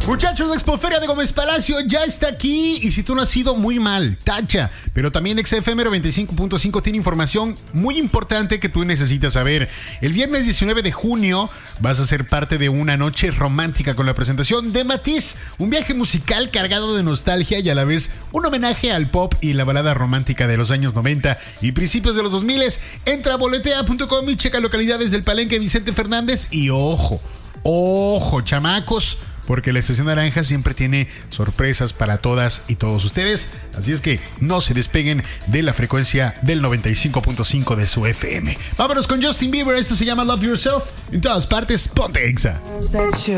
Muchachos, la Expoferia de Gómez Palacio ya está aquí. Y si tú no has ido, muy mal, tacha. Pero también XFM 95.5 tiene información muy importante que tú necesitas saber. El viernes 19 de junio vas a ser parte de una noche romántica con la presentación de Matiz. Un viaje musical cargado de nostalgia y a la vez un homenaje al pop y la balada romántica de los años 90 y principios de los 2000. Entra a boletea.com y checa localidades del Palenque Vicente Fernández. Y ojo, chamacos, porque la Estación Naranja siempre tiene sorpresas para todas y todos ustedes. Así es que no se despeguen de la frecuencia del 95.5 de su FM. Vámonos con Justin Bieber. Esto se llama Love Yourself. En todas partes, ponte Exa.